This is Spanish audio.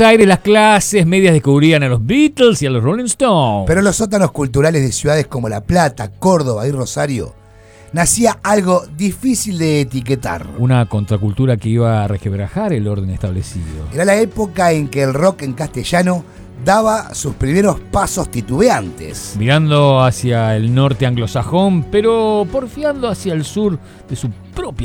Aires las clases medias descubrían a los Beatles y a los Rolling Stones. Pero en los sótanos culturales de ciudades como La Plata, Córdoba y Rosario, nacía algo difícil de etiquetar. Una contracultura que iba a resquebrajar el orden establecido. Era la época en que el rock en castellano daba sus primeros pasos titubeantes. Mirando hacia el norte anglosajón, pero porfiando hacia el sur de su propia